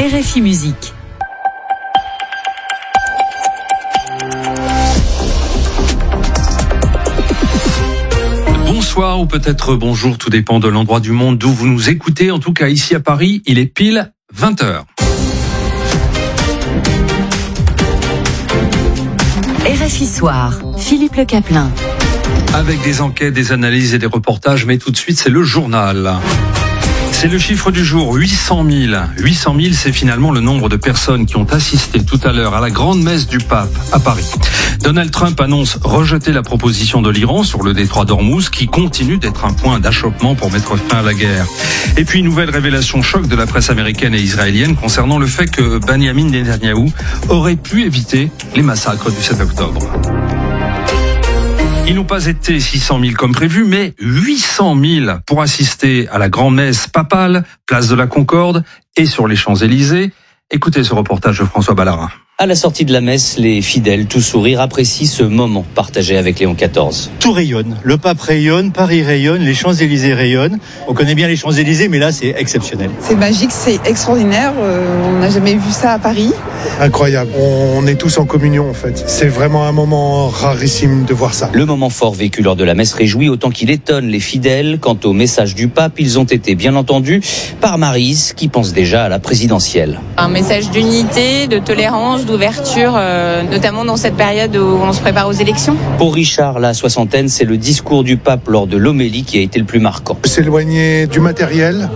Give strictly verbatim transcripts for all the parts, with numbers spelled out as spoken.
R F I Musique. Bonsoir ou peut-être bonjour, tout dépend de l'endroit du monde d'où vous nous écoutez. En tout cas, ici à Paris, il est pile vingt heures. R F I Soir, Philippe Le Caplin. Avec des enquêtes, des analyses et des reportages, mais tout de suite, c'est le journal. C'est le chiffre du jour, huit cent mille. huit cent mille, c'est finalement le nombre de personnes qui ont assisté tout à l'heure à la grande messe du pape à Paris. Donald Trump annonce rejeter la proposition de l'Iran sur le détroit d'Ormuz qui continue d'être un point d'achoppement pour mettre fin à la guerre. Et puis, nouvelle révélation choc de la presse américaine et israélienne concernant le fait que Benjamin Netanyahou aurait pu éviter les massacres du sept octobre. Ils n'ont pas été six cent mille comme prévu, mais huit cent mille pour assister à la grand-messe papale, place de la Concorde et sur les Champs-Élysées. Écoutez ce reportage de François Ballarin. À la sortie de la messe, les fidèles, tout sourire, apprécient ce moment partagé avec Léon quatorze. Tout rayonne. Le pape rayonne, Paris rayonne, les Champs-Élysées rayonnent. On connaît bien les Champs-Élysées, mais là, c'est exceptionnel. C'est magique, c'est extraordinaire. Euh, on n'a jamais vu ça à Paris. Incroyable. On est tous en communion, en fait. C'est vraiment un moment rarissime de voir ça. Le moment fort vécu lors de la messe réjouit autant qu'il étonne les fidèles. Quant au message du pape, ils ont été bien entendus par Maryse, qui pense déjà à la présidentielle. Un message d'unité, de tolérance, d'ouverture, euh, notamment dans cette période où on se prépare aux élections. Pour Richard, la soixantaine, c'est le discours du pape lors de l'homélie qui a été le plus marquant. S'éloigner du matériel,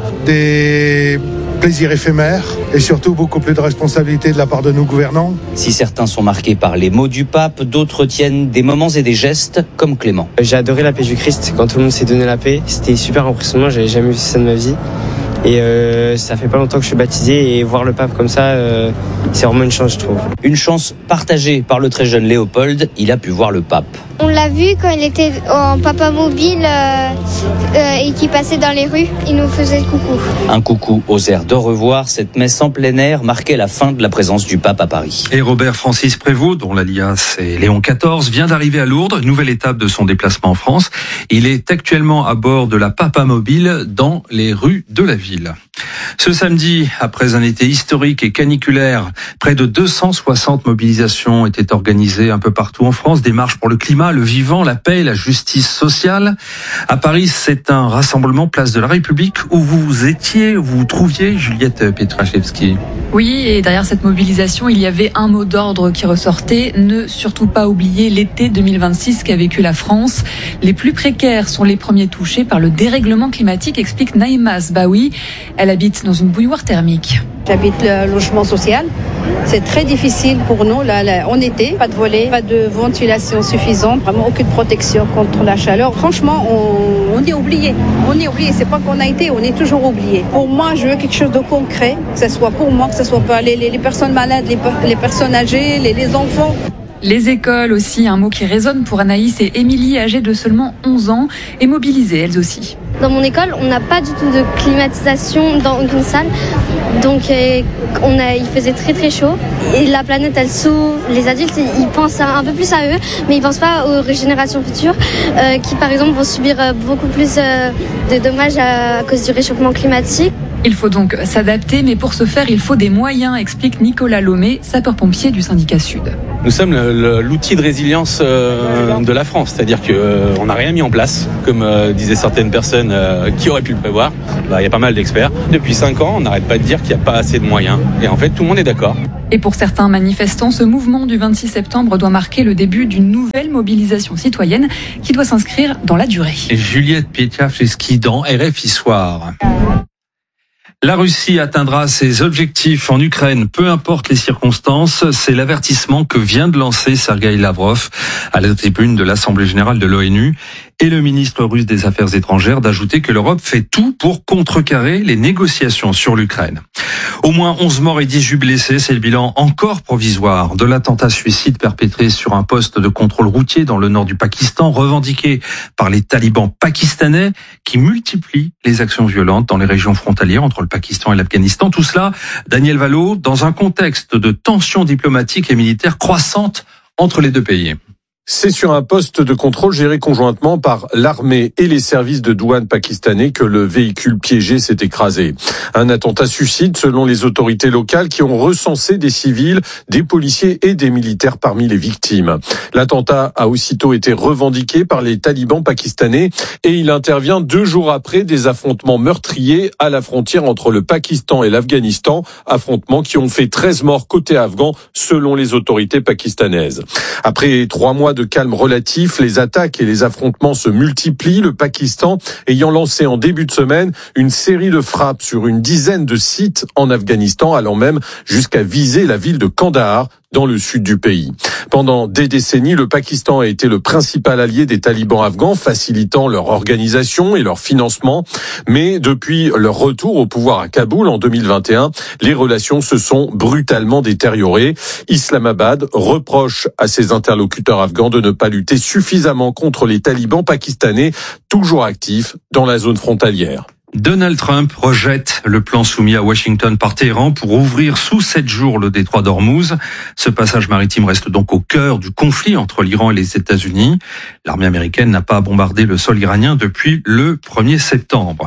des plaisirs éphémères et surtout beaucoup plus de responsabilité de la part de nos gouvernants. Si certains sont marqués par les mots du pape, d'autres tiennent des moments et des gestes comme Clément. J'ai adoré la paix du Christ quand tout le monde s'est donné la paix. C'était super impressionnant, j'avais jamais vu ça de ma vie. Et euh, ça fait pas longtemps que je suis baptisé et voir le pape comme ça, euh, c'est vraiment une chance, je trouve. Une chance partagée par le très jeune Léopold, il a pu voir le pape. On l'a vu quand il était en papa mobile euh, euh, et qu'il passait dans les rues, il nous faisait le coucou. Un coucou aux airs d'au revoir, cette messe en plein air marquait la fin de la présence du pape à Paris. Et Robert Francis Prévost, dont l'alias est Léon quatorze, vient d'arriver à Lourdes, nouvelle étape de son déplacement en France. Il est actuellement à bord de la Papa Mobile dans les rues de la ville. Ce samedi, après un été historique et caniculaire, près de deux cent soixante mobilisations étaient organisées un peu partout en France, des marches pour le climat, le vivant, la paix, la justice sociale. À Paris, c'est un rassemblement place de la République où vous étiez, où vous vous trouviez, Juliette Pietraszewski. Oui, et derrière cette mobilisation, il y avait un mot d'ordre qui ressortait, ne surtout pas oublier l'été deux mille vingt-six qu'a vécu la France. Les plus précaires sont les premiers touchés par le dérèglement climatique, explique Naïma Sbaoui. Elle habite dans une bouilloire thermique. J'habite le logement social. C'est très difficile pour nous là, là, en été. Pas de volets, pas de ventilation suffisante, vraiment aucune protection contre la chaleur. Franchement, on, on est oublié. On est oublié. C'est pas qu'on a été, on est toujours oublié. Pour moi, je veux quelque chose de concret, que ce soit pour moi, que ce soit pour les, les, les personnes malades, les, les personnes âgées, les, les enfants. Les écoles aussi, un mot qui résonne pour Anaïs et Émilie, âgées de seulement onze ans, et mobilisées elles aussi. Dans mon école, on n'a pas du tout de climatisation dans une salle, donc euh, on a, il faisait très très chaud. Et la planète, elle s'ouvre. Les adultes, ils pensent un peu plus à eux, mais ils pensent pas aux générations futures, euh, qui par exemple vont subir beaucoup plus euh, de dommages à, à cause du réchauffement climatique. Il faut donc s'adapter, mais pour ce faire, il faut des moyens, explique Nicolas Lomé, sapeur-pompier du syndicat Sud. Nous sommes le, le, l'outil de résilience euh, de la France, c'est-à-dire qu'on euh, n'a rien mis en place, comme euh, disaient certaines personnes euh, qui auraient pu le prévoir. Bah, il y a pas mal d'experts. Depuis cinq ans, on n'arrête pas de dire qu'il n'y a pas assez de moyens. Et en fait, tout le monde est d'accord. Et pour certains manifestants, ce mouvement du vingt-six septembre doit marquer le début d'une nouvelle mobilisation citoyenne qui doit s'inscrire dans la durée. Et Juliette Pietraszewski dans R F I Soir. La Russie atteindra ses objectifs en Ukraine, peu importe les circonstances. C'est l'avertissement que vient de lancer Sergueï Lavrov à la tribune de l'Assemblée générale de l'ONU. Et le ministre russe des Affaires étrangères d'ajouter que l'Europe fait tout pour contrecarrer les négociations sur l'Ukraine. Au moins onze morts et dix-huit blessés, c'est le bilan encore provisoire de l'attentat suicide perpétré sur un poste de contrôle routier dans le nord du Pakistan, revendiqué par les talibans pakistanais qui multiplient les actions violentes dans les régions frontalières entre le Pakistan et l'Afghanistan. Tout cela, Daniel Valo, dans un contexte de tensions diplomatiques et militaires croissantes entre les deux pays. C'est sur un poste de contrôle géré conjointement par l'armée et les services de douane pakistanais que le véhicule piégé s'est écrasé. Un attentat suicide selon les autorités locales qui ont recensé des civils, des policiers et des militaires parmi les victimes. L'attentat a aussitôt été revendiqué par les talibans pakistanais et il intervient deux jours après des affrontements meurtriers à la frontière entre le Pakistan et l'Afghanistan, affrontements qui ont fait treize morts côté afghan selon les autorités pakistanaises. Après trois mois de calme relatif, les attaques et les affrontements se multiplient, le Pakistan ayant lancé en début de semaine une série de frappes sur une dizaine de sites en Afghanistan, allant même jusqu'à viser la ville de Kandahar, dans le sud du pays. Pendant des décennies, le Pakistan a été le principal allié des talibans afghans, facilitant leur organisation et leur financement. Mais depuis leur retour au pouvoir à Kaboul en deux mille vingt et un, les relations se sont brutalement détériorées. Islamabad reproche à ses interlocuteurs afghans de ne pas lutter suffisamment contre les talibans pakistanais, toujours actifs dans la zone frontalière. Donald Trump rejette le plan soumis à Washington par Téhéran pour ouvrir sous sept jours le détroit d'Ormuz. Ce passage maritime reste donc au cœur du conflit entre l'Iran et les États-Unis. L'armée américaine n'a pas bombardé le sol iranien depuis le premier septembre.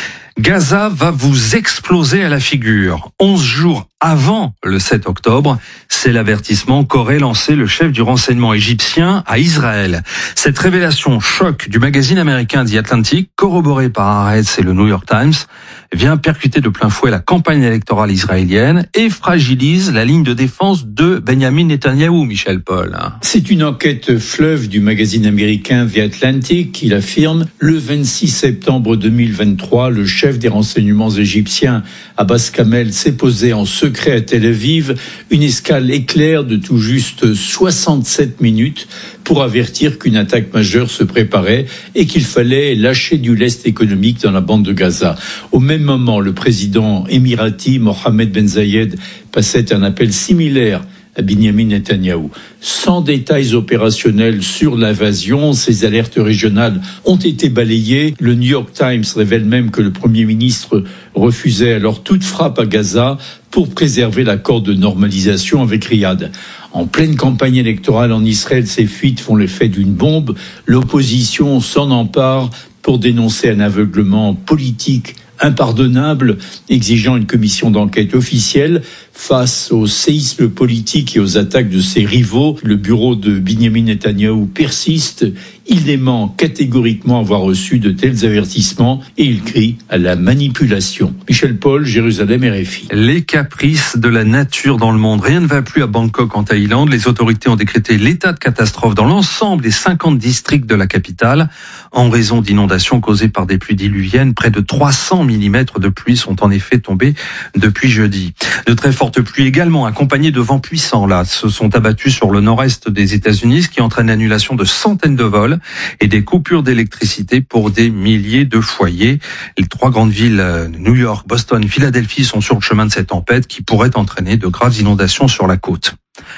Gaza va vous exploser à la figure. Onze jours avant le sept octobre, c'est l'avertissement qu'aurait lancé le chef du renseignement égyptien à Israël. Cette révélation choc du magazine américain The Atlantic, corroborée par Haaretz et le New York Times, vient percuter de plein fouet la campagne électorale israélienne et fragilise la ligne de défense de Benjamin Netanyahou, Michel Paul. C'est une enquête fleuve du magazine américain The Atlantic. Il affirme le vingt-six septembre deux mille vingt-trois, le chef des renseignements égyptiens Abbas Kamel s'est posé en secret à Tel Aviv, une escale éclair de tout juste soixante-sept minutes pour avertir qu'une attaque majeure se préparait et qu'il fallait lâcher du lest économique dans la bande de Gaza. Au même moment, le président émirati Mohamed Ben Zayed passait un appel similaire à Benjamin Netanyahou. Sans détails opérationnels sur l'invasion, ces alertes régionales ont été balayées. Le New York Times révèle même que le Premier ministre refusait alors toute frappe à Gaza pour préserver l'accord de normalisation avec Riyad. En pleine campagne électorale en Israël, ces fuites font l'effet d'une bombe. L'opposition s'en empare pour dénoncer un aveuglement politique impardonnable, exigeant une commission d'enquête officielle. Face au séisme politique et aux attaques de ses rivaux, le bureau de Benjamin Netanyahou persiste. Il dément catégoriquement avoir reçu de tels avertissements et il crie à la manipulation. Michel Paul, Jérusalem, R F I. Les caprices de la nature dans le monde. Rien ne va plus à Bangkok en Thaïlande. Les autorités ont décrété l'état de catastrophe dans l'ensemble des cinquante districts de la capitale en raison d'inondations causées par des pluies diluviennes. Près de trois cents millimètres de pluie sont en effet tombés depuis jeudi. De très fortes pluies également, accompagnées de vents puissants, là, se sont abattus sur le nord-est des États-Unis, ce qui entraîne l'annulation de centaines de vols et des coupures d'électricité pour des milliers de foyers. Les trois grandes villes, New York, Boston, Philadelphie, sont sur le chemin de cette tempête qui pourrait entraîner de graves inondations sur la côte.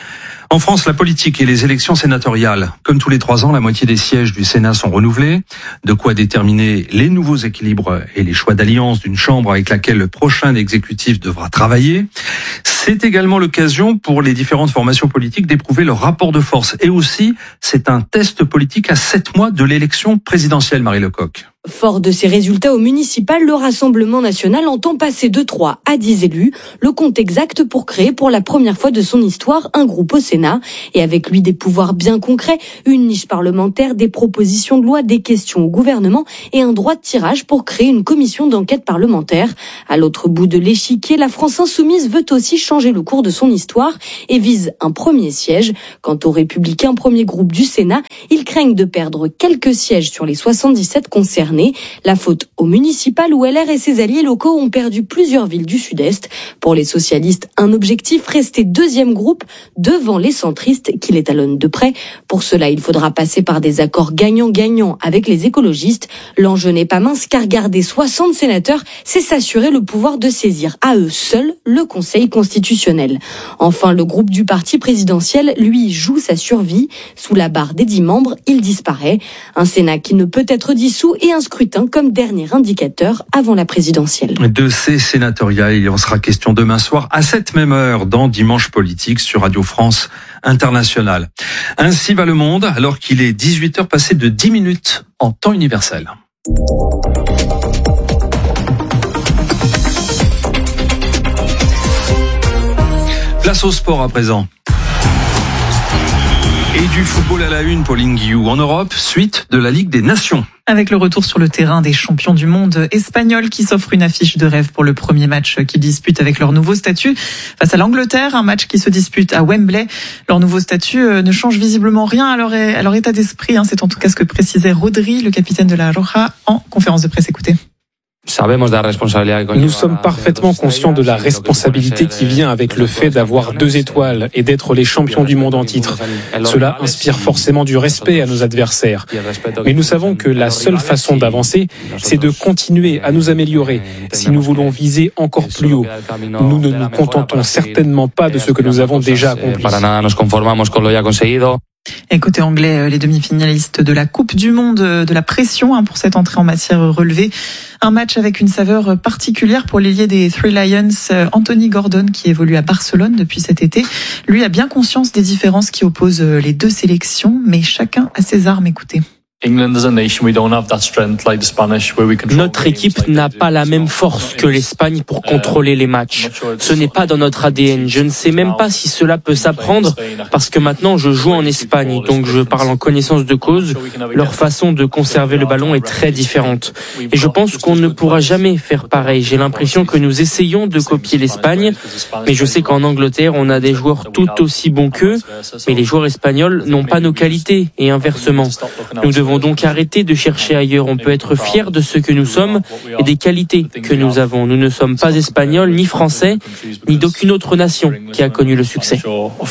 En France, la politique et les élections sénatoriales. Comme tous les trois ans, la moitié des sièges du Sénat sont renouvelés. De quoi déterminer les nouveaux équilibres et les choix d'alliance d'une chambre avec laquelle le prochain exécutif devra travailler. C'est également l'occasion pour les différentes formations politiques d'éprouver leur rapport de force. Et aussi, c'est un test politique à sept mois de l'élection présidentielle, Marie Lecoq. Fort de ces résultats au municipal, le Rassemblement national entend passer de trois à dix élus, le compte exact pour créer pour la première fois de son histoire un groupe au Sénat. Et avec lui des pouvoirs bien concrets, une niche parlementaire, des propositions de loi, des questions au gouvernement et un droit de tirage pour créer une commission d'enquête parlementaire. À l'autre bout de l'échiquier, la France insoumise veut aussi changer le cours de son histoire et vise un premier siège. Quant aux Républicains, premier groupe du Sénat, ils craignent de perdre quelques sièges sur les soixante-dix-sept concernés. La faute au municipal où L R et ses alliés locaux ont perdu plusieurs villes du Sud-Est. Pour les socialistes, un objectif, rester deuxième groupe devant les centristes qui les talonnent de près. Pour cela, il faudra passer par des accords gagnant-gagnant avec les écologistes. L'enjeu n'est pas mince car garder soixante sénateurs, c'est s'assurer le pouvoir de saisir à eux seuls le Conseil constitutionnel. Enfin, le groupe du parti présidentiel, lui, joue sa survie. Sous la barre des dix membres, il disparaît. Un Sénat qui ne peut être dissous et un scrutin comme dernier indicateur avant la présidentielle. De ces sénatoriales, il en sera question demain soir à cette même heure dans Dimanche Politique sur Radio France Internationale. Ainsi va le monde alors qu'il est dix-huit heures passées de dix minutes en temps universel. Place au sport à présent. Et du football à la une, Pauline Guillou. En Europe, suite de la Ligue des Nations. Avec le retour sur le terrain des champions du monde espagnols qui s'offrent une affiche de rêve pour le premier match qu'ils disputent avec leur nouveau statut face à l'Angleterre, un match qui se dispute à Wembley. Leur nouveau statut ne change visiblement rien à leur, à leur état d'esprit. C'est en tout cas ce que précisait Rodri, le capitaine de la Roja, en conférence de presse. Écoutez. Nous sommes parfaitement conscients de la responsabilité qui vient avec le fait d'avoir deux étoiles et d'être les champions du monde en titre. Cela inspire forcément du respect à nos adversaires. Mais nous savons que la seule façon d'avancer, c'est de continuer à nous améliorer si nous voulons viser encore plus haut. Nous ne nous contentons certainement pas de ce que nous avons déjà accompli. Et côté anglais, les demi-finalistes de la Coupe du Monde, de la pression hein, pour cette entrée en matière relevée. Un match avec une saveur particulière pour l'ailier des Three Lions, Anthony Gordon, qui évolue à Barcelone depuis cet été. Lui a bien conscience des différences qui opposent les deux sélections, mais chacun a ses armes. Écoutez. Notre équipe n'a pas la même force que l'Espagne pour contrôler les matchs. Ce n'est pas dans notre A D N. Je ne sais même pas si cela peut s'apprendre parce que maintenant je joue en Espagne, donc je parle en connaissance de cause. Leur façon de conserver le ballon est très différente. Et je pense qu'on ne pourra jamais faire pareil. J'ai l'impression que nous essayons de copier l'Espagne, mais je sais qu'en Angleterre, on a des joueurs tout aussi bons qu'eux, mais les joueurs espagnols n'ont pas nos qualités et inversement. Nous devons devons donc arrêter de chercher ailleurs. On peut être fiers de ce que nous sommes et des qualités que nous avons. Nous ne sommes pas espagnols, ni français, ni d'aucune autre nation qui a connu le succès.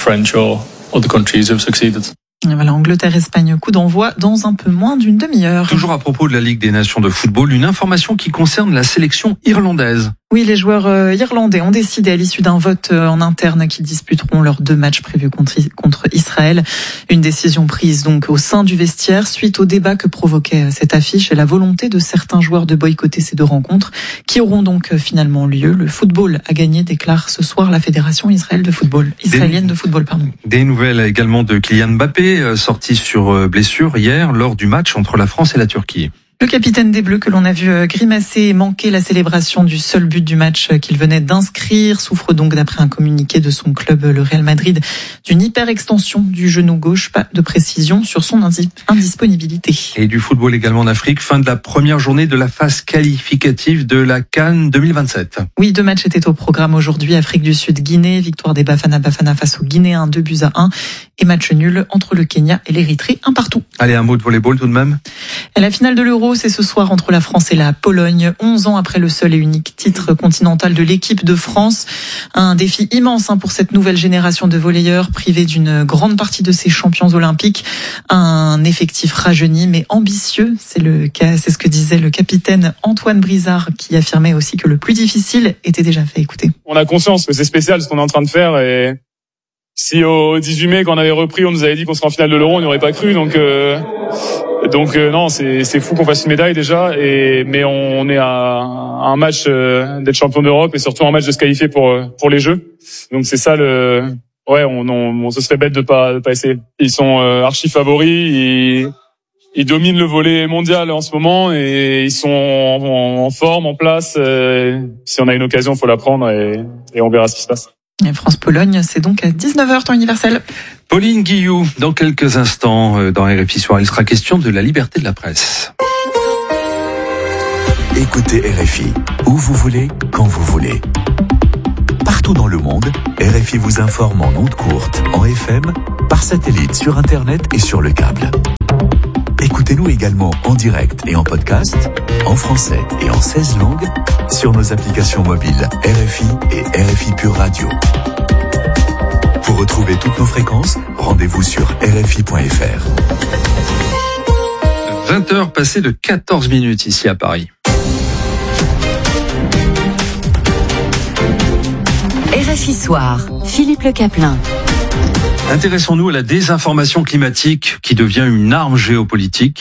Voilà, Angleterre-Espagne, coup d'envoi dans un peu moins d'une demi-heure. Toujours à propos de la Ligue des Nations de football, une information qui concerne la sélection irlandaise. Oui, les joueurs euh, irlandais ont décidé à l'issue d'un vote euh, en interne qu'ils disputeront leurs deux matchs prévus contre, contre Israël. Une décision prise donc au sein du vestiaire suite au débat que provoquait euh, cette affiche et la volonté de certains joueurs de boycotter ces deux rencontres qui auront donc euh, finalement lieu. Le football a gagné, déclare ce soir la Fédération Israël de football, israélienne des, de football. Pardon. Des nouvelles également de Kylian Mbappé, euh, sorti sur euh, blessure hier lors du match entre la France et la Turquie. Le capitaine des Bleus que l'on a vu grimacer et manquer la célébration du seul but du match qu'il venait d'inscrire souffre donc d'après un communiqué de son club, le Real Madrid, d'une hyperextension du genou gauche. Pas de précision sur son indisponibilité. Et du football également en Afrique, fin de la première journée de la phase qualificative de la CAN deux mille vingt-sept. Oui, deux matchs étaient au programme aujourd'hui. Afrique du Sud, Guinée, victoire des Bafana Bafana face aux Guinéens, deux buts à un. Et match nul entre le Kenya et l'Érythrée, un partout. Allez, un mot de volleyball tout de même. Et la finale de l'Euro, c'est ce soir entre la France et la Pologne, onze ans après le seul et unique titre continental de l'équipe de France. Un défi immense pour cette nouvelle génération de volleyeurs privés d'une grande partie de ses champions olympiques. Un effectif rajeuni mais ambitieux, c'est le cas, c'est ce que disait le capitaine Antoine Brizard qui affirmait aussi que le plus difficile était déjà fait. Écoutez. On a conscience que c'est spécial ce qu'on est en train de faire et si au dix-huit mai, quand on avait repris, on nous avait dit qu'on serait en finale de l'Euro, on n'y aurait pas cru. Donc, euh, donc euh, non, c'est, c'est fou qu'on fasse une médaille déjà. Et mais on est à, à un match euh, d'être champion d'Europe et surtout un match de se qualifier pour pour les Jeux. Donc c'est ça le. Ouais, on, on, on se serait bête de pas de pas essayer. Ils sont euh, archi favoris. Ils, ils dominent le volley mondial en ce moment et ils sont en, en, en forme, en place. Euh, si on a une occasion, faut la prendre et, et on verra ce qui se passe. France-Pologne, c'est donc à dix-neuf heures, temps universel. Pauline Guillou, dans quelques instants, dans R F I Soir, il sera question de la liberté de la presse. Écoutez R F I, où vous voulez, quand vous voulez. Partout dans le monde, R F I vous informe en ondes courtes, en F M, par satellite, sur Internet et sur le câble. Écoutez-nous également en direct et en podcast, en français et en seize langues, sur nos applications mobiles R F I et R F I Pure Radio. Pour retrouver toutes nos fréquences, rendez-vous sur R F I point F R. vingt heures passées de quatorze minutes ici à Paris. R F I Soir, Philippe Le Caplin. Intéressons-nous à la désinformation climatique qui devient une arme géopolitique.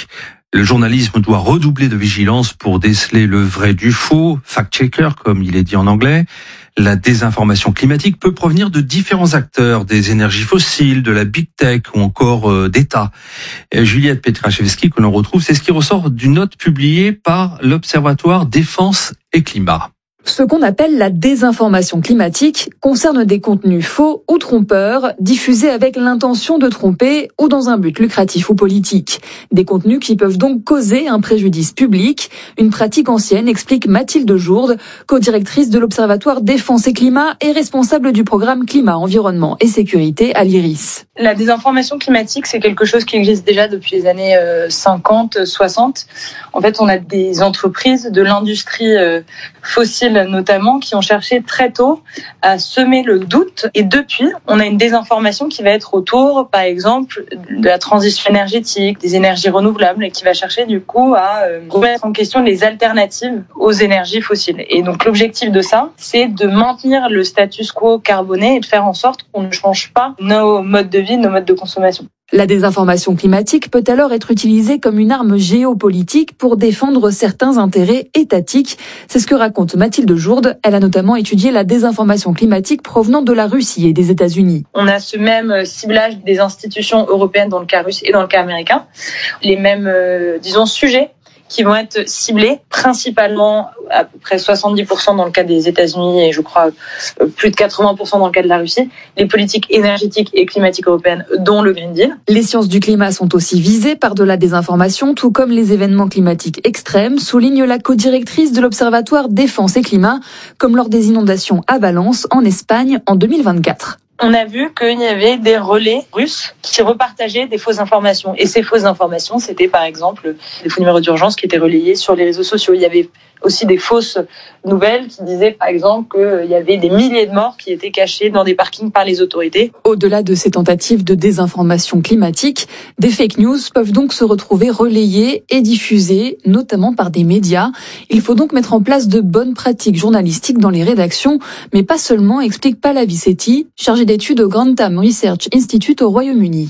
Le journalisme doit redoubler de vigilance pour déceler le vrai du faux, fact-checker comme il est dit en anglais. La désinformation climatique peut provenir de différents acteurs, des énergies fossiles, de la big tech ou encore euh, d'États. Et Juliette Pietraszewski, que l'on retrouve, c'est ce qui ressort d'une note publiée par l'Observatoire Défense et Climat. Ce qu'on appelle la désinformation climatique concerne des contenus faux ou trompeurs, diffusés avec l'intention de tromper ou dans un but lucratif ou politique. Des contenus qui peuvent donc causer un préjudice public, une pratique ancienne, explique Mathilde Jourde, co-directrice de l'Observatoire Défense et Climat et responsable du programme Climat, Environnement et Sécurité à l'I R I S. La désinformation climatique, c'est quelque chose qui existe déjà depuis les années cinquante, soixante. En fait, on a des entreprises de l'industrie fossile notamment, qui ont cherché très tôt à semer le doute. Et depuis, on a une désinformation qui va être autour, par exemple, de la transition énergétique, des énergies renouvelables, et qui va chercher du coup à remettre en question les alternatives aux énergies fossiles. Et donc l'objectif de ça, c'est de maintenir le status quo carboné et de faire en sorte qu'on ne change pas nos modes de vie, nos modes de consommation. La désinformation climatique peut alors être utilisée comme une arme géopolitique pour défendre certains intérêts étatiques. C'est ce que raconte Mathilde Jourde. Elle a notamment étudié la désinformation climatique provenant de la Russie et des États-Unis. On a ce même ciblage des institutions européennes dans le cas russe et dans le cas américain. Les mêmes, euh, disons, sujets qui vont être ciblés principalement à peu près soixante-dix pour cent dans le cas des États-Unis et je crois plus de quatre-vingts pour cent dans le cas de la Russie, les politiques énergétiques et climatiques européennes, dont le Green Deal. Les sciences du climat sont aussi visées par de la désinformation, tout comme les événements climatiques extrêmes, souligne la co-directrice de l'Observatoire Défense et Climat, comme lors des inondations à Valence, en Espagne, en deux mille vingt-quatre. On a vu qu'il y avait des relais russes qui repartageaient des fausses informations. Et ces fausses informations, c'était par exemple des faux numéros d'urgence qui étaient relayés sur les réseaux sociaux. Il y avait aussi des fausses nouvelles qui disaient par exemple qu'il y avait des milliers de morts qui étaient cachés dans des parkings par les autorités. Au-delà de ces tentatives de désinformation climatique, des fake news peuvent donc se retrouver relayées et diffusées, notamment par des médias. Il faut donc mettre en place de bonnes pratiques journalistiques dans les rédactions, mais pas seulement, explique Paula Vicetti, chargée d'études au Grantham Research Institute au Royaume-Uni.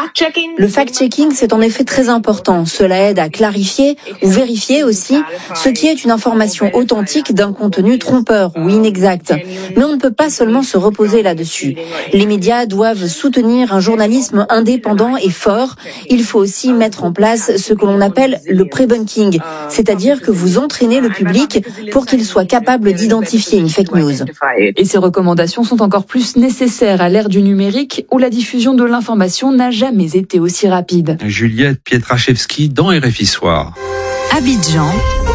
Le fact-checking, c'est en effet très important. Cela aide à clarifier ou vérifier aussi ce qui est une information authentique d'un contenu trompeur ou inexact. Mais on ne peut pas seulement se reposer là-dessus. Les médias doivent soutenir un journalisme indépendant et fort. Il faut aussi mettre en place ce que l'on appelle le pre-bunking, c'est-à-dire que vous entraînez le public pour qu'il soit capable d'identifier une fake news. Et ces recommandations sont encore plus nécessaires à l'ère du numérique où la diffusion de l'information n'a jamais été aussi rapide. Juliette Pietraszewski dans R F I Soir. Abidjan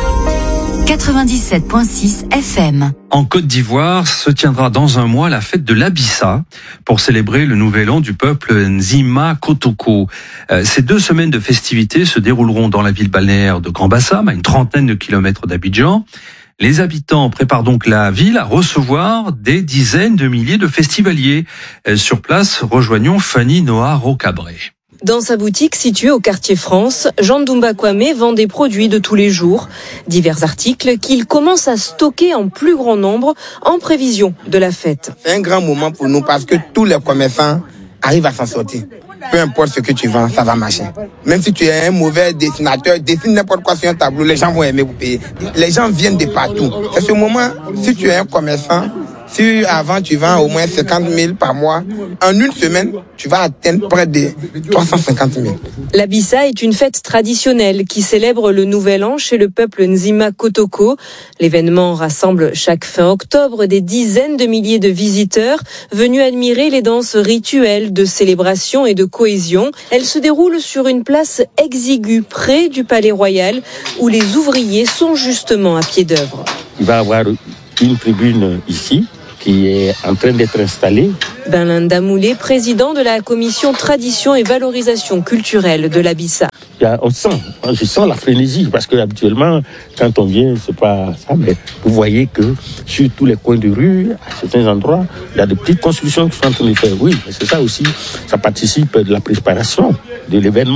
quatre-vingt-dix-sept virgule six F M. En Côte d'Ivoire se tiendra dans un mois la fête de l'Abissa pour célébrer le nouvel an du peuple Nzima Kotoko. Ces deux semaines de festivités se dérouleront dans la ville balnéaire de Grand Bassam, à une trentaine de kilomètres d'Abidjan. Les habitants préparent donc la ville à recevoir des dizaines de milliers de festivaliers. Sur place, rejoignons Fanny Noah Rocabré. Dans sa boutique située au quartier France, Jean Ndoumba Kwame vend des produits de tous les jours, divers articles qu'il commence à stocker en plus grand nombre en prévision de la fête. C'est un grand moment pour nous parce que tous les commerçants arrivent à s'en sortir. Peu importe ce que tu vends, ça va marcher. Même si tu es un mauvais dessinateur, dessine n'importe quoi sur un tableau, les gens vont aimer vous payer. Les gens viennent de partout. C'est ce moment, si tu es un commerçant, si avant tu vends au moins cinquante mille par mois, en une semaine, tu vas atteindre près de trois cent cinquante mille. L'Abissa est une fête traditionnelle qui célèbre le nouvel an chez le peuple Nzima Kotoko. L'événement rassemble chaque fin octobre des dizaines de milliers de visiteurs venus admirer les danses rituelles de célébration et de cohésion. Elle se déroule sur une place exiguë près du Palais Royal où les ouvriers sont justement à pied d'œuvre. Il va y avoir une tribune ici qui est en train d'être installé. Benlin Damoulé, président de la commission tradition et valorisation culturelle de l'Abissa. On sent, je sens la frénésie parce que habituellement, quand on vient, c'est pas ça, mais vous voyez que sur tous les coins de rue, à certains endroits, il y a des petites constructions qui sont en train de faire. Oui, c'est ça aussi, ça participe de la préparation de l'événement.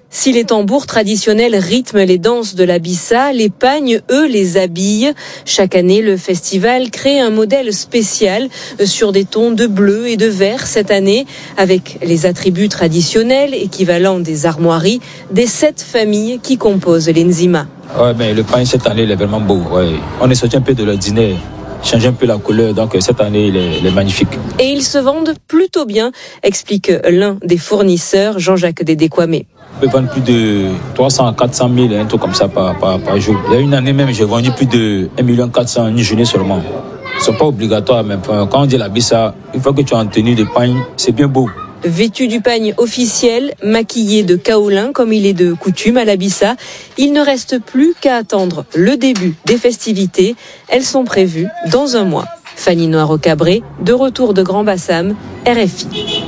Si les tambours traditionnels rythment les danses de la Bissa, les pagnes, eux, les habillent. Chaque année, le festival crée un modèle spécial sur des tons de bleu et de vert cette année, avec les attributs traditionnels équivalents des armoiries des sept familles qui composent les Nzima. Ouais, mais le pagne cette année, il est vraiment beau. Ouais. On est sorti un peu de l'ordinaire, changer un peu la couleur, donc cette année, il est, il est magnifique. Et ils se vendent plutôt bien, explique l'un des fournisseurs, Jean-Jacques Dédé-Kwame. On peut vendre plus de trois cents à quatre cent mille, un truc comme ça par, par, par jour. Il y a une année même, j'ai vendu plus de un million quatre cent une journée seulement. Ils ne sont pas obligatoires, mais quand on dit la Bissa, une fois que tu as en tenue de pagne, c'est bien beau. Vêtu du pagne officiel, maquillé de kaolin comme il est de coutume à la Bissa, il ne reste plus qu'à attendre le début des festivités. Elles sont prévues dans un mois. Fanny Noiro-Cabré, de retour de Grand Bassam, R F I.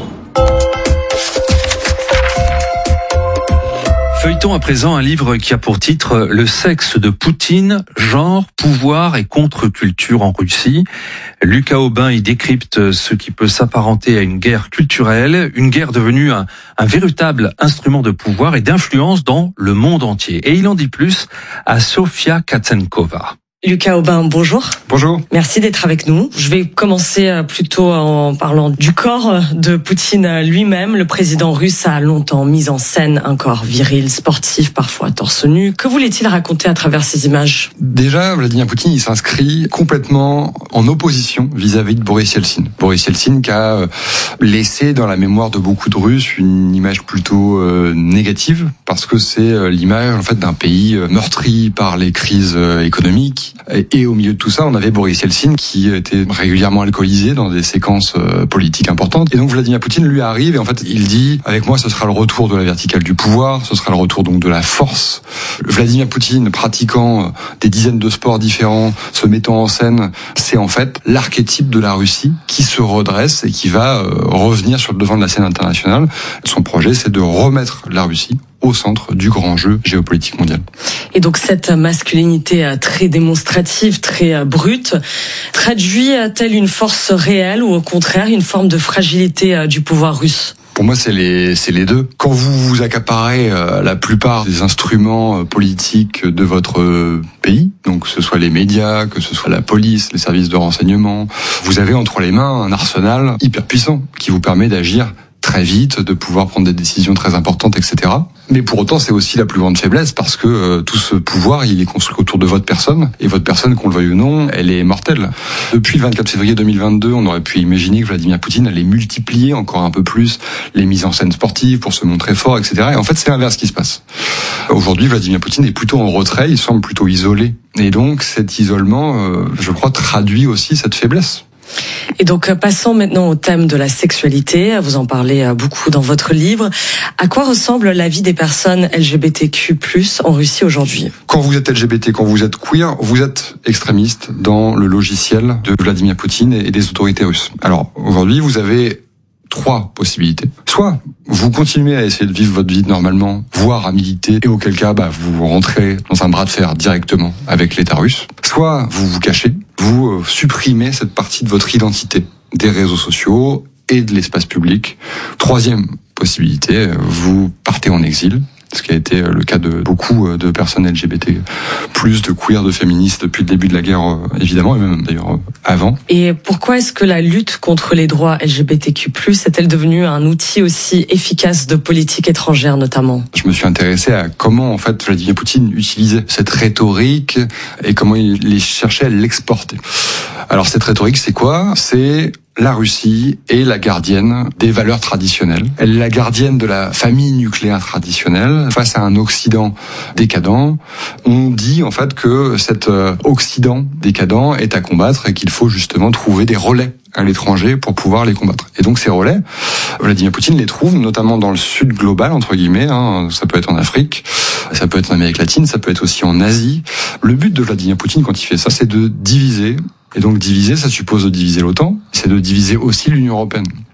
Feuilletons à présent un livre qui a pour titre « Le sexe de Poutine, genre, pouvoir et contre-culture en Russie ». Lucas Aubin y décrypte ce qui peut s'apparenter à une guerre culturelle, une guerre devenue un, un véritable instrument de pouvoir et d'influence dans le monde entier. Et il en dit plus à Sofia Katsenkova. Lucas Aubin, bonjour. Bonjour. Merci d'être avec nous. Je vais commencer plutôt en parlant du corps de Poutine lui-même. Le président russe a longtemps mis en scène un corps viril, sportif, parfois torse nu. Que voulait-il raconter à travers ces images ? Déjà, Vladimir Poutine, il s'inscrit complètement en opposition vis-à-vis de Boris Yeltsin. Boris Yeltsin qui a laissé dans la mémoire de beaucoup de Russes une image plutôt euh, négative, parce que c'est l'image en fait d'un pays meurtri par les crises économiques. Et au milieu de tout ça, on avait Boris Yeltsin qui était régulièrement alcoolisé dans des séquences politiques importantes. Et donc Vladimir Poutine lui arrive et en fait il dit avec moi ce sera le retour de la verticale du pouvoir, ce sera le retour donc de la force. Vladimir Poutine pratiquant des dizaines de sports différents, se mettant en scène, c'est en fait l'archétype de la Russie qui se redresse et qui va revenir sur le devant de la scène internationale. Son projet, c'est de remettre la Russie au centre du grand jeu géopolitique mondial. Et donc cette masculinité très démonstrative, très brute, traduit-elle une force réelle ou au contraire une forme de fragilité du pouvoir russe ? Pour moi, c'est les, c'est les deux. Quand vous vous accaparez euh, la plupart des instruments euh, politiques de votre euh, pays, donc que ce soit les médias, que ce soit la police, les services de renseignement, vous avez entre les mains un arsenal hyper puissant qui vous permet d'agir très vite, de pouvoir prendre des décisions très importantes, et cetera. Mais pour autant, c'est aussi la plus grande faiblesse parce que euh, tout ce pouvoir, il est construit autour de votre personne. Et votre personne, qu'on le veuille ou non, elle est mortelle. Depuis le vingt-quatre février deux mille vingt-deux, on aurait pu imaginer que Vladimir Poutine allait multiplier encore un peu plus les mises en scène sportives pour se montrer fort, et cetera. Et en fait, c'est l'inverse qui se passe. Aujourd'hui, Vladimir Poutine est plutôt en retrait, il semble plutôt isolé. Et donc, cet isolement, euh, je crois, traduit aussi cette faiblesse. Et donc, passons maintenant au thème de la sexualité. Vous en parlez beaucoup dans votre livre. À quoi ressemble la vie des personnes L G B T Q plus, en Russie aujourd'hui ? Quand vous êtes L G B T, quand vous êtes queer, vous êtes extrémiste dans le logiciel de Vladimir Poutine et des autorités russes. Alors, aujourd'hui, vous avez trois possibilités. Soit vous continuez à essayer de vivre votre vie normalement, voire à militer, et auquel cas bah, vous rentrez dans un bras de fer directement avec l'État russe. Soit vous vous cachez, vous supprimez cette partie de votre identité des réseaux sociaux et de l'espace public. Troisième possibilité, vous partez en exil. Ce qui a été le cas de beaucoup de personnes L G B T, plus de queer, de féministes depuis le début de la guerre, évidemment, et même d'ailleurs avant. Et pourquoi est-ce que la lutte contre les droits L G B T Q plus, est-elle devenue un outil aussi efficace de politique étrangère notamment ? Je me suis intéressé à comment en fait Vladimir Poutine utilisait cette rhétorique et comment il cherchait à l'exporter. Alors cette rhétorique, c'est quoi ? C'est la Russie est la gardienne des valeurs traditionnelles. Elle est la gardienne de la famille nucléaire traditionnelle face à un Occident décadent. On dit en fait que cet Occident décadent est à combattre et qu'il faut justement trouver des relais à l'étranger pour pouvoir les combattre. Et donc ces relais, Vladimir Poutine les trouve notamment dans le sud global, entre guillemets, hein. Ça peut être en Afrique, ça peut être en Amérique latine, ça peut être aussi en Asie. Le but de Vladimir Poutine quand il fait ça, c'est de diviser. Et donc diviser, ça suppose de diviser l'OTAN, c'est de diviser aussi l'Union européenne.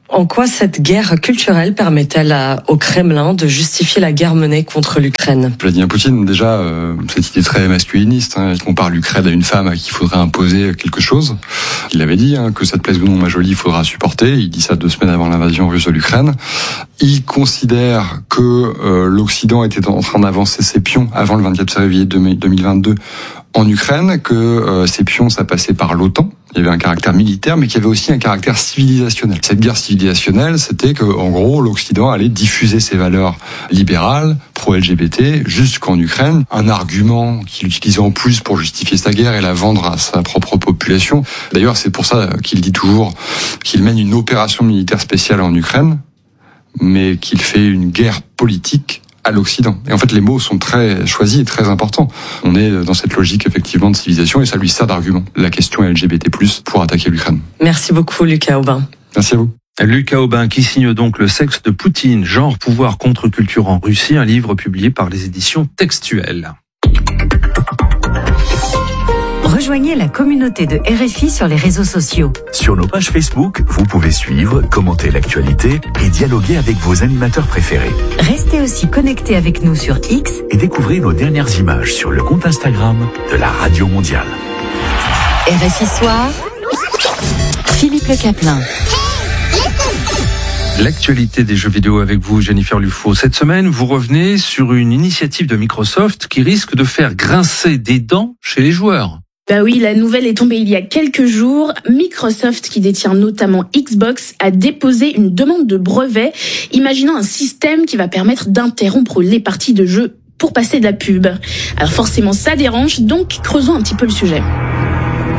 En quoi cette guerre culturelle permet-elle à, au Kremlin de justifier la guerre menée contre l'Ukraine ? Vladimir Poutine, déjà, euh, cette idée très masculiniste, hein, il compare l'Ukraine à une femme à qui il faudrait imposer quelque chose. Il avait dit hein, que ça te plaise ou non, ma jolie, il faudra supporter. Il dit ça deux semaines avant l'invasion russe de l'Ukraine. Il considère que euh, l'Occident était en train d'avancer ses pions avant le vingt-quatre février deux mille vingt-deux en Ukraine, que euh, ces pions, ça passait par l'OTAN. Il y avait un caractère militaire, mais qu'il y avait aussi un caractère civilisationnel. Cette guerre civilisationnelle, c'était que, en gros, l'Occident allait diffuser ses valeurs libérales, pro-L G B T, jusqu'en Ukraine. Un argument qu'il utilisait en plus pour justifier sa guerre et la vendre à sa propre population. D'ailleurs, c'est pour ça qu'il dit toujours qu'il mène une opération militaire spéciale en Ukraine, mais qu'il fait une guerre politique à l'Occident. Et en fait, les mots sont très choisis et très importants. On est dans cette logique, effectivement, de civilisation et ça lui sert d'argument. La question L G B T plus, pour attaquer l'Ukraine. Merci beaucoup, Lucas Aubin. Merci à vous. Lucas Aubin qui signe donc Le sexe de Poutine, genre, pouvoir, contre-culture en Russie, un livre publié par les éditions Textuelles. Rejoignez la communauté de R F I sur les réseaux sociaux. Sur nos pages Facebook, vous pouvez suivre, commenter l'actualité et dialoguer avec vos animateurs préférés. Restez aussi connectés avec nous sur X et découvrez nos dernières images sur le compte Instagram de la Radio Mondiale. R F I Soir, Philippe Le Caplin. L'actualité des jeux vidéo avec vous, Jennifer Lufo. Cette semaine, vous revenez sur une initiative de Microsoft qui risque de faire grincer des dents chez les joueurs. Bah oui, la nouvelle est tombée il y a quelques jours. Microsoft, qui détient notamment Xbox, a déposé une demande de brevet, imaginant un système qui va permettre d'interrompre les parties de jeu pour passer de la pub. Alors forcément, ça dérange, donc creusons un petit peu le sujet.